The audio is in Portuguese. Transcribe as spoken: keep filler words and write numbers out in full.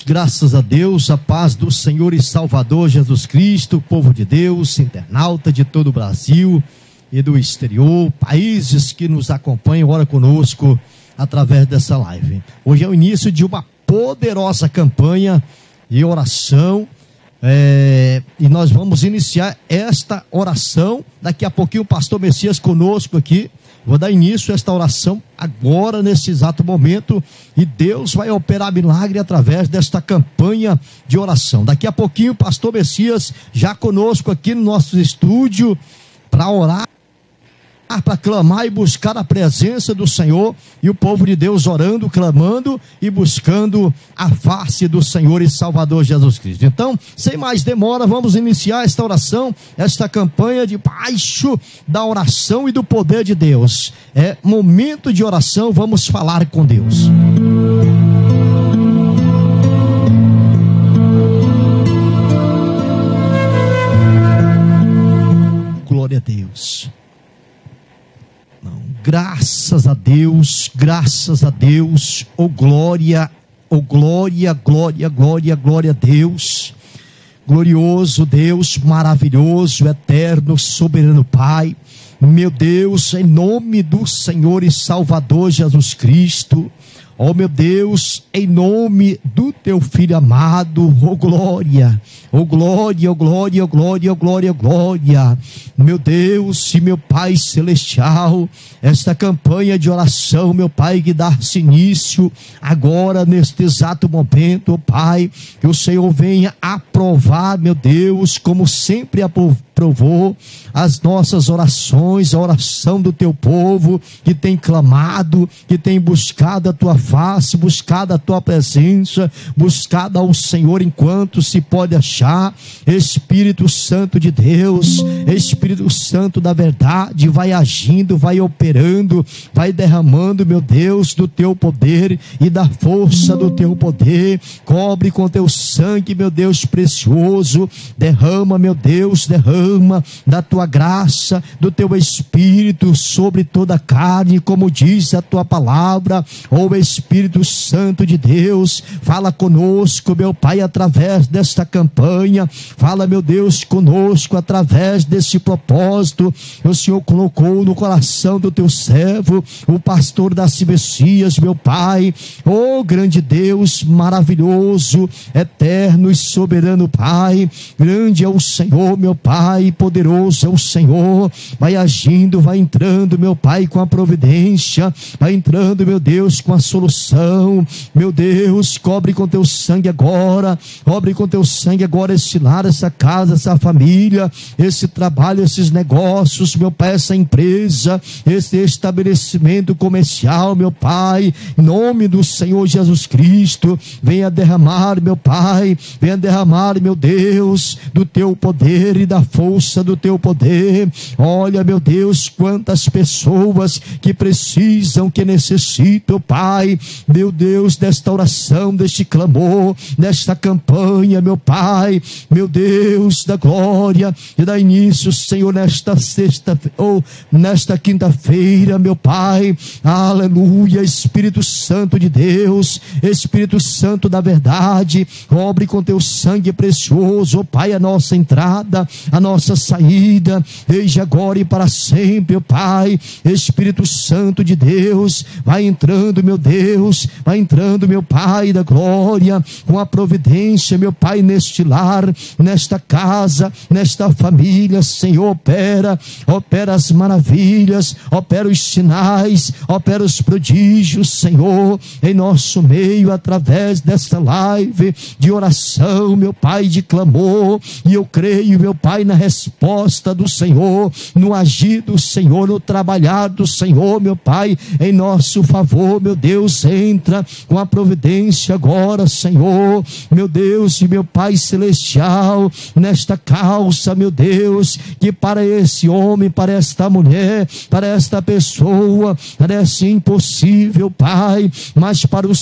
graças a Deus, a paz do Senhor e Salvador Jesus Cristo, povo de Deus, internauta de todo o Brasil e do exterior, países que nos acompanham, ora conosco através dessa live. Hoje é o início de uma poderosa campanha e oração, é, e nós vamos iniciar esta oração. Daqui a pouquinho o pastor Messias conosco aqui. Vou dar início a esta oração agora, nesse exato momento, e Deus vai operar milagre através desta campanha de oração. Daqui a pouquinho o pastor Messias já conosco aqui no nosso estúdio para orar, para clamar e buscar a presença do Senhor, e o povo de Deus orando, clamando e buscando a face do Senhor e Salvador Jesus Cristo. Então, sem mais demora, vamos iniciar esta oração, esta campanha debaixo da oração e do poder de Deus. É momento de oração, vamos falar com Deus. Glória a Deus. Graças a Deus, graças a Deus, oh glória, oh glória, glória, glória, glória a Deus, glorioso Deus, maravilhoso, eterno, soberano Pai, meu Deus, em nome do Senhor e Salvador Jesus Cristo, oh meu Deus, em nome do teu Filho amado, oh glória, oh glória, oh glória, oh glória, oh glória, oh glória, meu Deus e meu Pai celestial, esta campanha de oração, meu Pai, que dá-se início agora, neste exato momento, oh Pai, que o Senhor venha aprovar, meu Deus, como sempre aprovou as nossas orações, a oração do teu povo, que tem clamado, que tem buscado a tua face, buscado a tua presença, buscado ao Senhor enquanto se pode achar. Espírito Santo de Deus, Espírito Santo da verdade, vai agindo, vai operando, vai derramando, meu Deus, do teu poder e da força do teu poder. Cobre com teu sangue, meu Deus precioso, derrama, meu Deus, derrama da tua graça, do teu Espírito sobre toda a carne, como diz a tua palavra. Ó Espírito Santo de Deus, fala conosco, meu Pai, através desta campanha. Fala, meu Deus, conosco através desse propósito que o Senhor colocou no coração do teu servo, o pastor Darcy Messias, meu Pai. Ó grande Deus, maravilhoso, eterno e soberano Pai, grande é o Senhor, meu Pai, poderoso é o Senhor. Vai agindo, vai entrando, meu Pai, com a providência, vai entrando, meu Deus, com a solução. Meu Deus, cobre com teu sangue agora, cobre com teu sangue agora esse lar, essa casa, essa família, esse trabalho, esses negócios, meu Pai, essa empresa, esse estabelecimento comercial, meu Pai, em nome do Senhor Jesus Cristo. Venha derramar, meu Pai, venha derramar, meu Deus, do teu poder e da força do teu poder. Olha, meu Deus, quantas pessoas que precisam, que necessitam, Pai, meu Deus, desta oração, deste clamor, desta campanha, meu Pai, meu Deus da glória, e dá início, Senhor, nesta sexta, ou nesta quinta-feira, meu Pai, aleluia. Espírito Santo de Deus, Espírito Santo da verdade, cobre com teu sangue precioso, ó Pai, a nossa entrada, a nossa saída, desde agora e para sempre, ó Pai. Espírito Santo de Deus, vai entrando, meu Deus, vai entrando, meu Pai da glória, com a providência, meu Pai, neste lar, nesta casa, nesta família. Senhor, opera, opera as maravilhas, opera os sinais, opera os prodígios, Senhor, em nosso meio, através desta live de oração, meu Pai, de clamor. E eu creio, meu Pai, na resposta do Senhor, no agir do Senhor, no trabalhar do Senhor, meu Pai, em nosso favor. Meu Deus, entra com a providência agora, Senhor, meu Deus e meu Pai celestial, nesta causa, meu Deus, que para esse homem, para esta mulher, para esta pessoa, parece impossível, Pai, mas para o